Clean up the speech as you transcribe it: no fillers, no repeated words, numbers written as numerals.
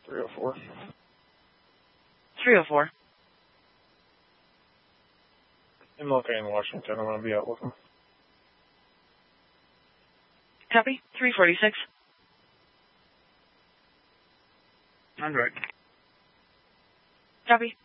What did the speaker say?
304. 304. I'm locating Washington. I'm going to be out with him. Copy. 346. On direct. Copy.